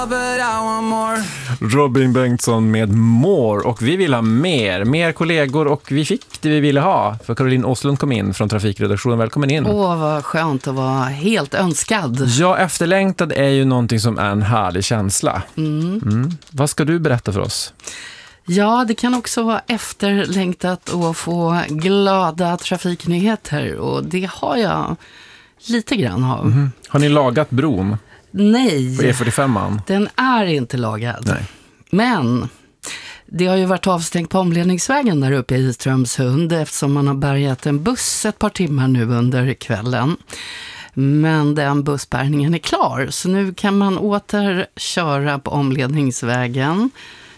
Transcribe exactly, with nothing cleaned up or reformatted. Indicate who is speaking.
Speaker 1: all, but I want more.
Speaker 2: Robin Bengtsson med More, och vi vill ha mer, mer kollegor, och vi fick det vi ville ha, för Caroline Åslund kom in från trafikredaktionen. Välkommen in.
Speaker 3: Åh, vad skönt att vara helt önskad.
Speaker 2: Ja, efterlängtad är ju någonting som är en härlig känsla.
Speaker 3: Mm.
Speaker 2: Mm. Vad ska du berätta för oss?
Speaker 3: Ja, det kan också vara efterlängtat att få glada trafiknyheter, och det har jag lite grann av.
Speaker 2: Mm. Har ni lagat bron
Speaker 3: Nej,
Speaker 2: på E fyrtiofem?
Speaker 3: den är inte lagad.
Speaker 2: Nej.
Speaker 3: Men det har ju varit avstängt på omledningsvägen där uppe i Strömshund, eftersom man har bärgat en buss ett par timmar nu under kvällen. Men den bussbärgningen är klar, så nu kan man åter köra på omledningsvägen.